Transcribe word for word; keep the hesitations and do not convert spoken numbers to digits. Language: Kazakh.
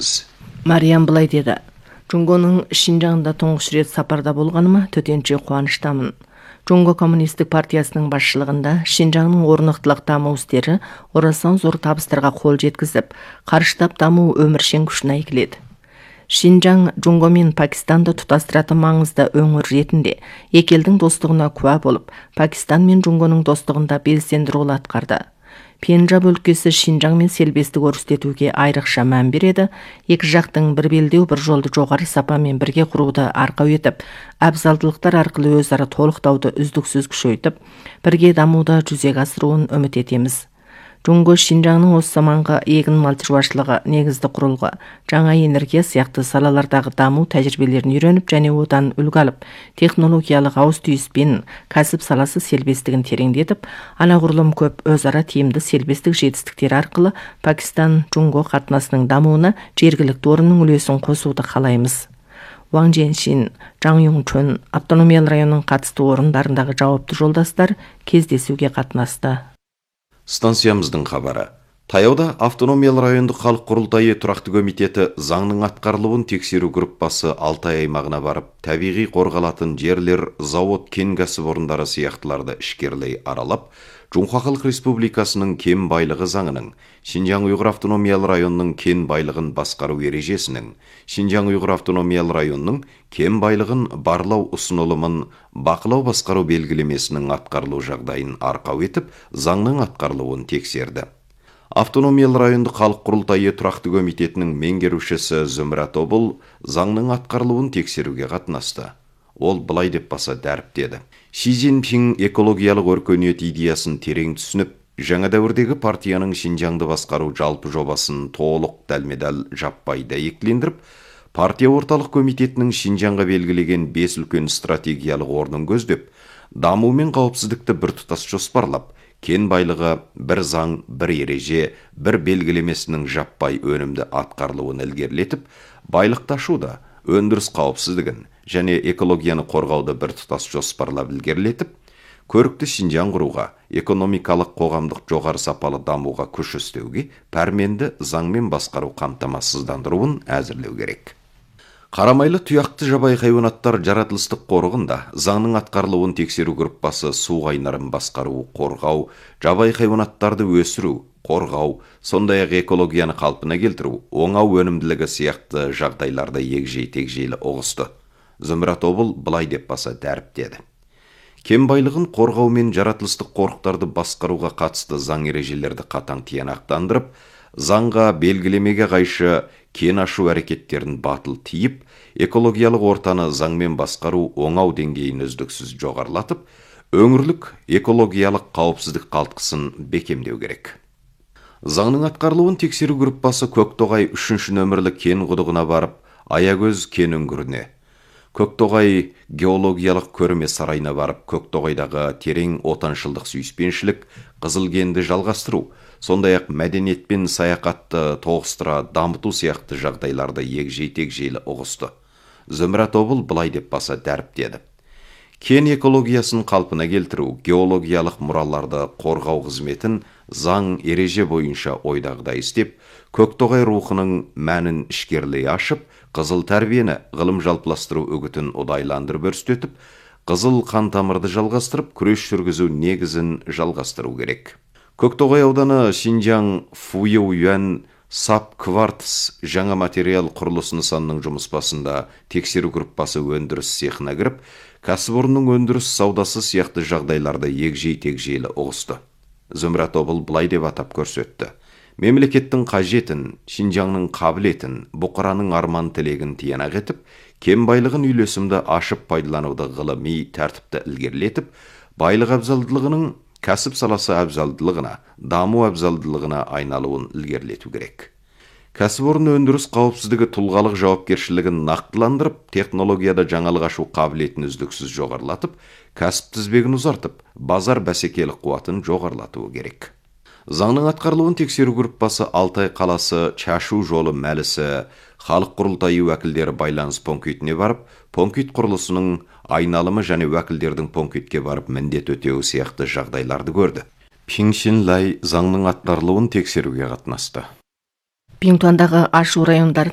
айтабыз. Мариям былай деді. Жунгоның Шинжаңда тұңғыш рет сапарда болғаныма төтенше қуаныштамын. Жунго коммунистік партиясының басшылығында Шинжаңның орнықтылық даму істері орасан зор табыстарға қол жеткізіп, қарыштап даму өміршең күшіне келеді. Шинжаң Жунго мен Пакистанды тұтастыратын маңызды өңір ретінде екі елдің достығына куә болып, Пакистан мен Жунгоның достығында белсенді рол атқарды. Пенджаб өлкесі Шинжаң мен селбесті көрсетуге айрықша мән береді. Екі жақтың бір белдеу бір жолды жоғары сапамен бірге құруды арқау етіп, әбзалдылықтар арқылы өзара толықтауды үздіксіз күшейтіп, бірге дамуды жүзеге асыруын үміт етеміз. Жунго Шинжаңның осы заманғы егін мал шаруашылығы, негізді құрылғы, жаңа энергия сияқты салалардағы даму тәжірибелерін үйреніп және одан үлгі алып, технологиялық ауыз түйіспен кәсіп саласы селбестігін тереңдетіп, анағұрлым көп өзара тиімді селбестік жетістіктері арқылы Пакистан-Жунго қатынасының дамуына жергілікті орынның үлесін қосуды қалаймыз. Ван Дженшин, Жаң Юңчөн автономиялы районның қатысты орындарындағы жауапты жолдастар кездесуге қатынасты. Станциямыздың хабары. Таяуда автономиялы райондық халық құрылтайы тұрақты комитеті заңның атқарылуын тексеру группасы Алтай аймағына барып, табиғи қорғалатын жерлер, завод, кен кәсіпорындары сияқтыларды ішкерлей аралап, Жунхо Халық Республикасының кен байлығы заңының, Шинжаң Уйғыр автономиялы районының кен байлығын басқару ережесінің, Шинжаң Уйғыр автономиялы районының кен байлығын барлау ұсынылымын бақылау басқару белгілемесінің атқарылу жағдайын арқау етіп, заңның атқарылуын тексерді. Автономиялы райондық халық құрылтайы тұрақты комитетінің меңгерушісі Зумрат Обыл заңның атқарылуын тексеруге қатынасты. Ол былай деп баса дәріптеді. Ши Цзиньпин экологиялық өркениет идеясын терең түсініп, жаңа дәуірдегі партияның Шинжаңды басқару жалпы жобасын толық дәлме-дәл жаппай дәйектілендіріп, партия орталық комитетінің Шинжаңға белгілеген бес үлкен стратегиялық орнын көздеп, даму мен қауіпсіздікті біртұтас жоспарлап, кен байлығы бір заң, бір ереже, бір белгілемесінің жаппай өнімді атқарылуын ілгерілетіп, байлықты ашуда, өндіріс қауіпсіздігін және экологияны қорғауды біртұтас жоспарлап ілгерілетіп, көрікті Шинжаң құруға, экономикалық қоғамдық жоғары сапалы дамуға күш істеуге пәрменді заңмен басқару қамтамасыздандыруын әзірлеу керек. Қарамайлы тұяқты жабайы хайуанаттар жаратылыстық қорығында заңның атқарылуын тексеру группасы су қайнарын басқару, қорғау, жабайы хайуанаттарды өсіру, қорғау, сондай-ақ экологияны қалпына келтіру, оңау өнімділігі сияқты жағдайларды егжей-тегжейлі ұғысты. Зумрат Обыл былай деп баса дәріптеді. Кен байлығын қорғау мен жаратылыстық қорықтарды басқаруға қатысты заң ережелерді қатаң тиянақтандырып, заңға белгілемеге қайшы кен ашу әрекеттерін батыл тиіп, экологиялық ортаны заңмен басқару оңау деңгейін үздіксіз жоғарылатып, өңірлік экологиялық қауіпсіздік қалтқысын бекемдеу керек. Заңның атқарылуын тексеру группасы Көктоғай үшінші нөмірлі кен құдығына барып, Аягөз кен үңгіріне, Көктоғай геологиялық көрме сарайына барып, Көктоғайдағы терең отаншылдық сүйіспеншілік, қызыл кенді жалғастыру, сондай-ақ мәдениет пен саяхатты тоғыстыра дамыту сияқты жағдайларды егжей-тегжейлі ұғысты. Зумрат Обыл былай деп баса дәріптеді. Кен экологиясын қалпына келтіру, геологиялық мұраларды қорғау қызметін заң ереже бойынша ойдағыдай істеп, Көктоғай рухының мәнін ішкерлей ашып, қызыл тәрбиені ғылым жалпыластыру үгітін ұдайландырып өрістетіп, қызыл қан тамырды жалғастырып, күрес жүргізу негізін жалғастыру керек. Көктоғай ауданы Шинжаң Фуйюян Сап Квартс жаңа материал құрылыс нысанының жұмыс басында тексеру группасы өндіріс цехына кіріп, кәсіпорынның өндіріс саудасы сияқты жағдайларды егжей-тегжейлі ұғысты. Зумрат Обыл былай деп атап көрсетті. Мемлекеттің қажетін, Шинжаңның қабілетін, бұқараның арман тілегін тиянақ етіп, кен байлығын үйлесімді ашып пайдалануды ғылыми тәртіпті ілгерілетіп, байлық әбзалдылығының кәсіп саласы әбзалдылығына, даму әбзалдылығына айналуын ілгерілету керек. Кәсіпорын өндіріс қауіпсіздігі тұлғалық жауапкершілігін нақтыландырып, технологияда жаңалық ашу қабілетін үздіксіз жоғарылатып, кәсіп тізбегін ұзартып, базар бәсекелік қуатын жоғарылатуы керек. Заңның атқарылуын тексеру группасы Алтай қаласы Чашу жолы мәлісі халық құрылтайы уәкілдері байланыс пунктіне барып, пункт құрылысының айналымы және уәкілдердің пунктке барып міндет өтеуі сияқты жағдайларды көрді. Пиңшинлай заңның атқарылуын тексеруге қатынасты. Пиңтуандағы ашу райондар